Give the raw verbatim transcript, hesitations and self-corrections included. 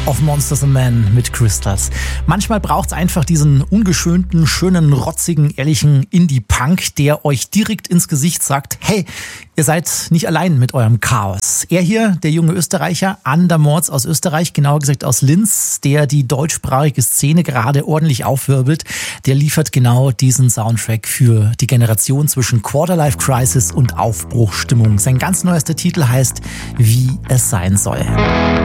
of Monsters and Men mit Crystals. Manchmal braucht es einfach diesen ungeschönten, schönen, rotzigen, ehrlichen Indie-Punk, der euch direkt ins Gesicht sagt, hey, ihr seid nicht allein mit eurem Chaos. Er hier, der junge Österreicher, Andermords aus Österreich, genauer gesagt aus Linz, der die deutschsprachige Szene gerade ordentlich aufwirbelt, der liefert genau diesen Soundtrack für die Generation zwischen Quarterlife Crisis und Aufbruchstimmung. Sein ganz neuester Titel heißt Wie es sein soll.